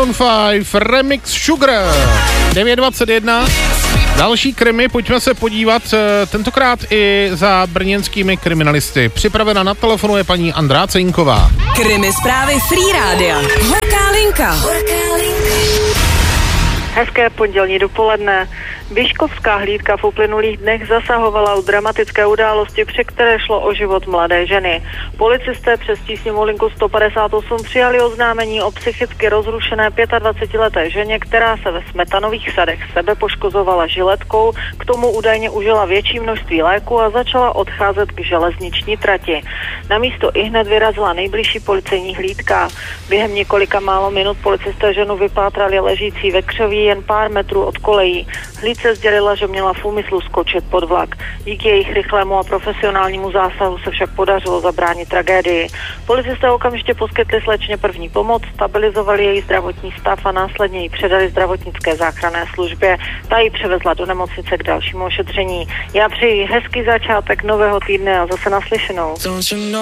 Maroon 5, remix Sugar, 9:21. Další krimi, pojďme se podívat, tentokrát i za brněnskými kriminalisty. Připravena na telefonu je paní Andrá Cejnková. Krimi zprávy Free Rádia. Horká linka. Hezké pondělní dopoledne. Vyškovská hlídka v uplynulých dnech zasahovala u dramatické události, při které šlo o život mladé ženy. Policisté přes tísňovou linku 158 přijali oznámení o psychicky rozrušené 25leté ženě, která se ve Smetanových sadech sebe poškozovala žiletkou, k tomu údajně užila větší množství léku a začala odcházet k železniční trati. Na místo ihned vyrazila nejbližší policejní hlídka. Během několika málo minut policisté ženu vypátrali ležící ve křoví jen pár metrů od kolejí. Hlídce sdělila, že měla v úmyslu skočit pod vlak. Díky jejich rychlému a profesionálnímu zásahu se však podařilo zabránit tragédii. Policisté okamžitě poskytli slečně první pomoc, stabilizovali její zdravotní stav a následně ji předali zdravotnické záchranné službě. Ta ji převezla do nemocnice k dalšímu ošetření. Já přeji hezký začátek nového týdne a zase naslyšenou.